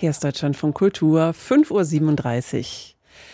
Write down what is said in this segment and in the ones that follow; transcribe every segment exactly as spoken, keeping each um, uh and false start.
Verkehrsdeutschland von Kultur, fünf Uhr siebenunddreißig.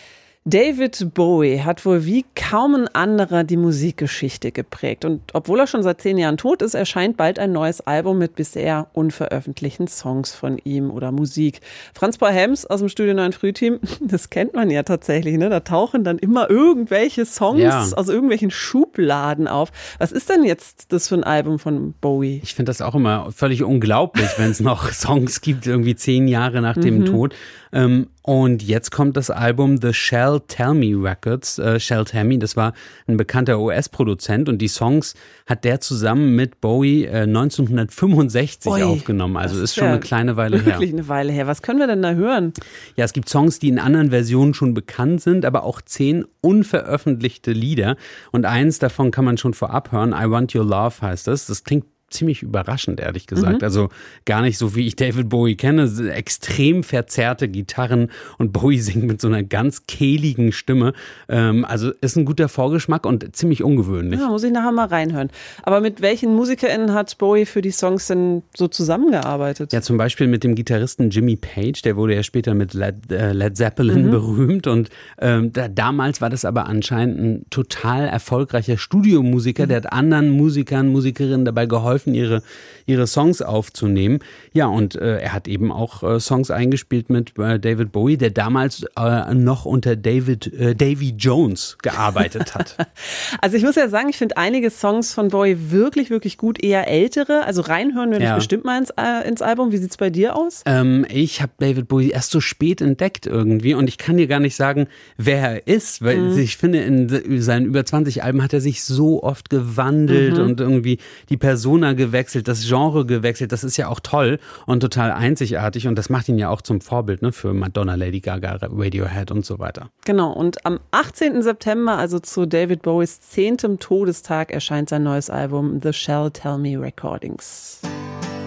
David Bowie hat wohl wie kaum ein anderer die Musikgeschichte geprägt. Und obwohl er schon seit zehn Jahren tot ist, erscheint bald ein neues Album mit bisher unveröffentlichten Songs von ihm oder Musik. Franz Paul Hems aus dem Studio neun Frühteam, das kennt man ja tatsächlich, ne? Da tauchen dann immer irgendwelche Songs ja. aus irgendwelchen Schubladen auf. Was ist denn jetzt das für ein Album von Bowie? Ich finde das auch immer völlig unglaublich, wenn es noch Songs gibt, irgendwie zehn Jahre nach dem mhm. Tod. Ähm, und jetzt kommt das Album The Shall Tell Me Records. Äh, Shall Tell Me, das war ein bekannter U S-Produzent und die Songs hat der zusammen mit Bowie äh, neunzehnhundertfünfundsechzig Oi, aufgenommen. Also ist schon ja eine kleine Weile wirklich her. Wirklich eine Weile her. Was können wir denn da hören? Ja, es gibt Songs, die in anderen Versionen schon bekannt sind, aber auch zehn unveröffentlichte Lieder. Und eins davon kann man schon vorab hören. I Want Your Love heißt das. Das klingt ziemlich überraschend, ehrlich gesagt. Mhm. Also gar nicht so, wie ich David Bowie kenne. Extrem verzerrte Gitarren und Bowie singt mit so einer ganz kehligen Stimme. Ähm, also ist ein guter Vorgeschmack und ziemlich ungewöhnlich. Ja, muss ich nachher mal reinhören. Aber mit welchen MusikerInnen hat Bowie für die Songs denn so zusammengearbeitet? Ja, zum Beispiel mit dem Gitarristen Jimmy Page. Der wurde ja später mit Led, äh, Led Zeppelin mhm. berühmt. Und ähm, da, damals war das aber anscheinend ein total erfolgreicher Studiomusiker. Mhm. Der hat anderen Musikern, Musikerinnen dabei geholfen, ihre, ihre Songs aufzunehmen. Ja, und äh, er hat eben auch äh, Songs eingespielt mit äh, David Bowie, der damals äh, noch unter David äh, Davy Jones gearbeitet hat. Also ich muss ja sagen, ich finde einige Songs von Bowie wirklich, wirklich gut, eher ältere. Also reinhören würde ja. ich bestimmt mal ins, äh, ins Album. Wie sieht's bei dir aus? Ähm, ich habe David Bowie erst so spät entdeckt irgendwie und ich kann dir gar nicht sagen, wer er ist, weil mhm. ich finde, in seinen über zwanzig Alben hat er sich so oft gewandelt mhm. und irgendwie die Persona gewechselt, das Genre gewechselt, das ist ja auch toll und total einzigartig und das macht ihn ja auch zum Vorbild, ne, für Madonna, Lady Gaga, Radiohead und so weiter. Genau, und am achtzehnten September, also zu David Bowies zehnten Todestag, erscheint sein neues Album The Shall Tell Me Recordings.